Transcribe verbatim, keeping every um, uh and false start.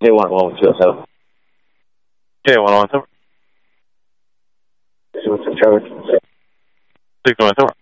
Hey, one one two seven. Okay, one one seven. What's the Trevor? Six one seven.